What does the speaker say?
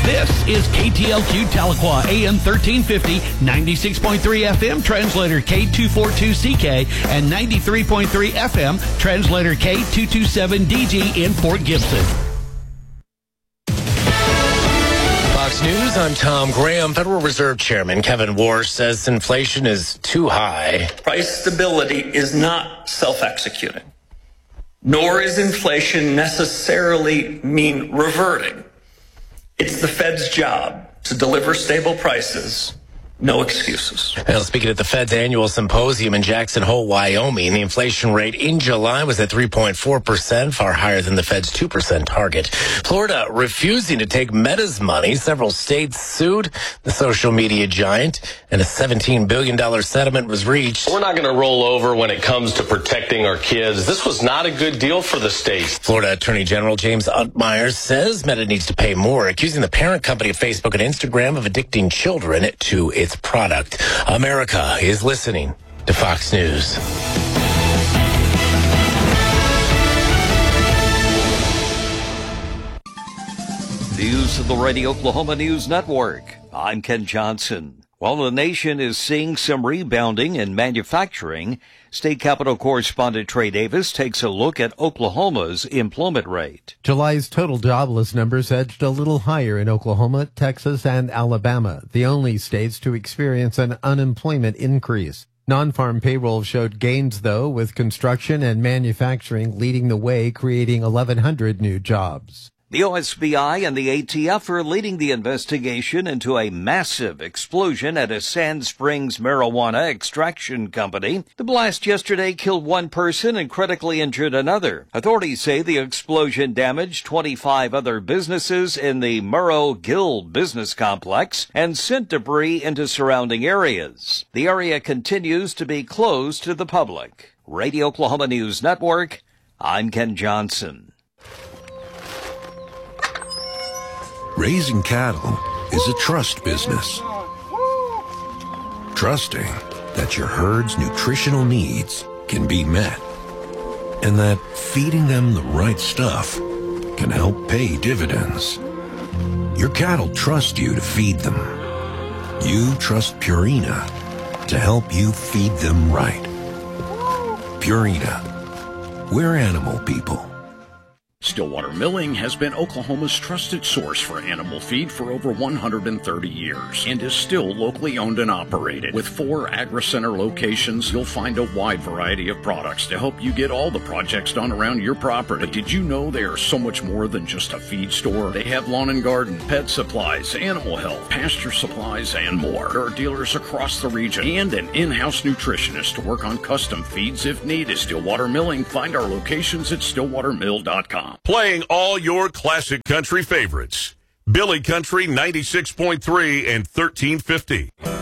This is KTLQ Tahlequah, AM 1350, 96.3 FM, translator K242CK, and 93.3 FM, translator K227DG in Fort Gibson. Fox News, I'm Tom Graham. Federal Reserve Chairman Kevin Warsh says inflation is too high. Price stability is not self-executing, nor is inflation necessarily mean reverting. It's the Fed's job to deliver stable prices. No excuses. Well, speaking at the Fed's annual symposium in Jackson Hole, Wyoming, the inflation rate in July was at 3.4%, far higher than the Fed's 2% target. Florida refusing to take Meta's money. Several states sued the social media giant, and a $17 billion settlement was reached. We're not going to roll over when it comes to protecting our kids. This was not a good deal for the states. Florida Attorney General James Untmeyer says Meta needs to pay more, accusing the parent company of Facebook and Instagram of addicting children to its product. America is listening to Fox News. News of the Radio Oklahoma News Network. I'm Ken Johnson. While the nation is seeing some rebounding in manufacturing, State Capitol correspondent Trey Davis takes a look at Oklahoma's employment rate. July's total jobless numbers edged a little higher in Oklahoma, Texas, and Alabama, the only states to experience an unemployment increase. Non-farm payroll showed gains, though, with construction and manufacturing leading the way, creating 1,100 new jobs. The OSBI and the ATF are leading the investigation into a massive explosion at a Sand Springs marijuana extraction company. The blast yesterday killed one person and critically injured another. Authorities say the explosion damaged 25 other businesses in the Murrow-Gill business complex and sent debris into surrounding areas. The area continues to be closed to the public. Radio Oklahoma News Network, I'm Ken Johnson. Raising cattle is a trust business. Trusting that your herd's nutritional needs can be met, and that feeding them the right stuff can help pay dividends. Your cattle trust you to feed them. You trust Purina to help you feed them right. Purina, we're animal people. Stillwater Milling has been Oklahoma's trusted source for animal feed for over 130 years and is still locally owned and operated. With 4 AgriCenter locations, you'll find a wide variety of products to help you get all the projects done around your property. But did you know they are so much more than just a feed store? They have lawn and garden, pet supplies, animal health, pasture supplies, and more. There are dealers across the region and an in-house nutritionist to work on custom feeds if needed. Stillwater Milling. Find our locations at stillwatermill.com. Playing all your classic country favorites. Billy Country 96.3 and 1350.